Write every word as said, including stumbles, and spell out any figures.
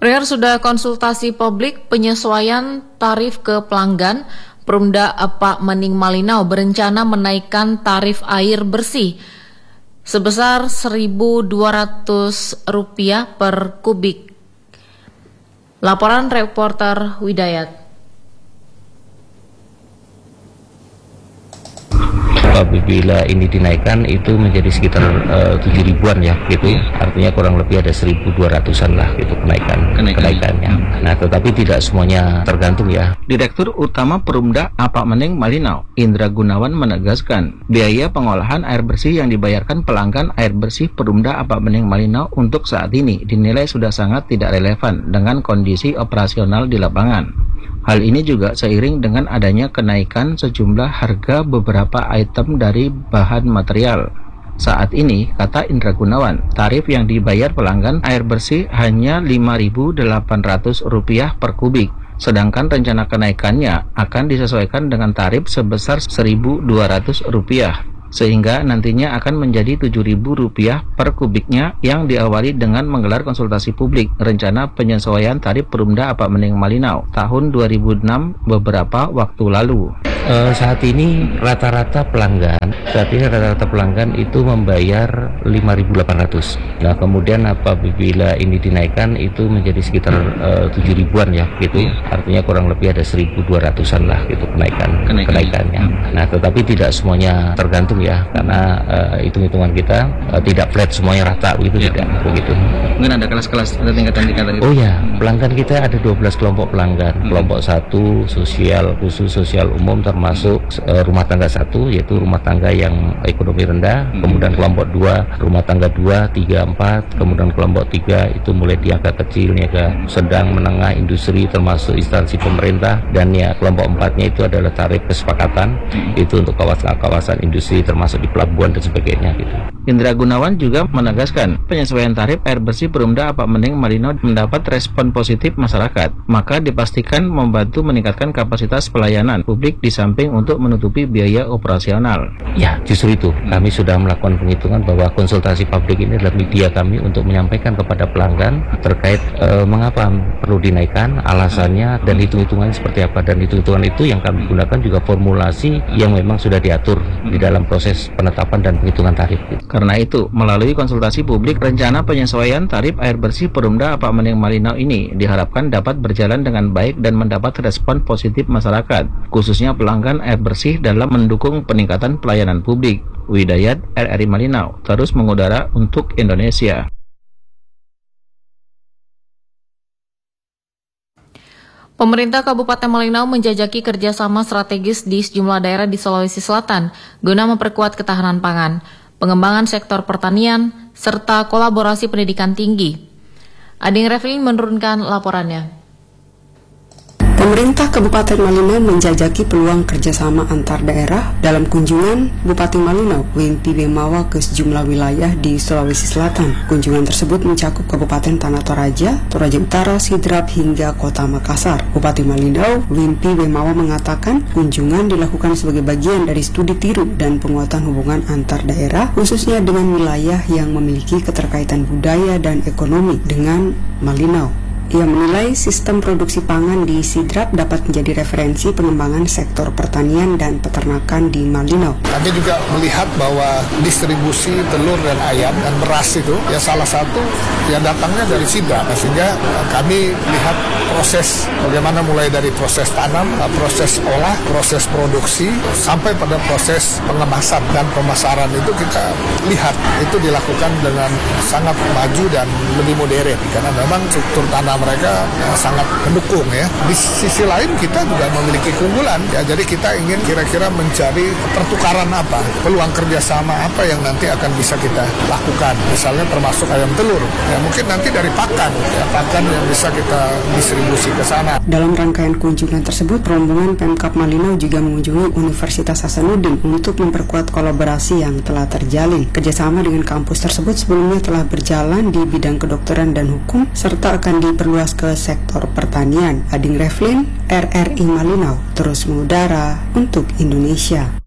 Riar sudah konsultasi publik penyesuaian tarif ke pelanggan. Perumda Apa Mening Malinau berencana menaikkan tarif air bersih sebesar seribu dua ratus rupiah per kubik. Laporan reporter Widayat. Apabila ini dinaikkan itu menjadi sekitar uh, tujuh ribuan ya gitu, artinya kurang lebih ada seribu dua ratusan lah gitu kenaikan, kenaikan. kenaikannya. Hmm. Nah tetapi tidak semuanya tergantung ya. Direktur Utama Perumda Apa Mening Malinau, Indra Gunawan menegaskan, biaya pengolahan air bersih yang dibayarkan pelanggan air bersih Perumda Apa Mening Malinau untuk saat ini dinilai sudah sangat tidak relevan dengan kondisi operasional di lapangan. Hal ini juga seiring dengan adanya kenaikan sejumlah harga beberapa item dari bahan material. Saat ini, kata Indra Gunawan, tarif yang dibayar pelanggan air bersih hanya lima ribu delapan ratus rupiah per kubik. Sedangkan rencana kenaikannya akan disesuaikan dengan tarif sebesar seribu dua ratus rupiah. Sehingga nantinya akan menjadi tujuh ribu rupiah per kubiknya yang diawali dengan menggelar konsultasi publik rencana penyesuaian tarif Perumda Apa Mening Malinau tahun dua ribu enam beberapa waktu lalu. Uh, saat ini rata-rata pelanggan saat ini rata-rata pelanggan itu membayar lima ribu delapan ratus. Nah kemudian apabila ini dinaikkan itu menjadi sekitar uh, tujuh ribuan ya gitu, artinya kurang lebih ada seribu dua ratusan lah gitu kenaikan, kenaikan. kenaikannya. Nah tetapi tidak semuanya tergantung ya, karena uh, hitung-hitungan kita uh, tidak flat semuanya rata begitu, ya. Tidak begitu. Mungkin ada kelas-kelas, ada tingkatan-tingkatan itu. Oh ya, pelanggan kita ada dua belas kelompok pelanggan. Hmm. Kelompok satu sosial khusus, sosial umum termasuk uh, rumah tangga satu yaitu rumah tangga yang ekonomi rendah. Hmm. Kemudian kelompok dua rumah tangga dua, tiga, empat. Kemudian kelompok tiga itu mulai niaga kecil, niaga sedang, menengah, industri termasuk instansi pemerintah. Dan ya kelompok empatnya itu adalah tarif kesepakatan. Hmm. Itu untuk kawasan-kawasan industri termasuk di pelabuhan dan sebagainya gitu. Indra Gunawan juga menegaskan penyesuaian tarif air bersih Perumda Apa Mening Malinau mendapat respon positif masyarakat, maka dipastikan membantu meningkatkan kapasitas pelayanan publik di samping untuk menutupi biaya operasional. Ya, justru itu kami sudah melakukan penghitungan bahwa konsultasi publik ini adalah media kami untuk menyampaikan kepada pelanggan terkait e, mengapa perlu dinaikkan, alasannya dan hitung-hitungannya seperti apa, dan hitung-hitungan itu yang kami gunakan juga formulasi yang memang sudah diatur di dalam proses penetapan dan penghitungan tarif. Karena itu, melalui konsultasi publik, rencana penyesuaian tarif air bersih Perumda Apa Mening Malinau ini diharapkan dapat berjalan dengan baik dan mendapat respon positif masyarakat, khususnya pelanggan air bersih dalam mendukung peningkatan pelayanan publik. Widayat, R R I Malinau, terus mengudara untuk Indonesia. Pemerintah Kabupaten Malinau menjajaki kerjasama strategis di sejumlah daerah di Sulawesi Selatan guna memperkuat ketahanan pangan, pengembangan sektor pertanian, serta kolaborasi pendidikan tinggi. Ading Reflin menurunkan laporannya. Pemerintah Kabupaten Malinau menjajaki peluang kerjasama antar daerah dalam kunjungan Bupati Malinau Wimpi Bemawa ke sejumlah wilayah di Sulawesi Selatan. Kunjungan tersebut mencakup Kabupaten Tanah Toraja, Toraja Utara, Sidrap hingga Kota Makassar. Bupati Malinau Wimpi Bemawa mengatakan kunjungan dilakukan sebagai bagian dari studi tiru dan penguatan hubungan antar daerah, khususnya dengan wilayah yang memiliki keterkaitan budaya dan ekonomi dengan Malinau. Ia menilai sistem produksi pangan di Sidrap dapat menjadi referensi pengembangan sektor pertanian dan peternakan di Malinau. Kami juga melihat bahwa distribusi telur dan ayam dan beras itu ya salah satu yang datangnya dari Sidrap. Nah, sehingga kami lihat proses bagaimana mulai dari proses tanam, proses olah, proses produksi sampai pada proses pengemasan dan pemasaran itu kita lihat itu dilakukan dengan sangat maju dan lebih modern karena memang struktur tanam mereka ya, sangat mendukung ya. Di sisi lain kita juga memiliki keunggulan ya, jadi kita ingin kira-kira mencari pertukaran apa, peluang kerjasama apa yang nanti akan bisa kita lakukan, misalnya termasuk ayam telur ya, mungkin nanti dari pakan ya, pakan yang bisa kita distribusi ke sana. Dalam rangkaian kunjungan tersebut, rombongan Pemkab Malinau juga mengunjungi Universitas Hasanuddin untuk memperkuat kolaborasi yang telah terjalin. Kerjasama dengan kampus tersebut sebelumnya telah berjalan di bidang kedokteran dan hukum serta akan diperluas ke sektor pertanian. Ading Reflin, R R I Malinau, terus mengudara untuk Indonesia.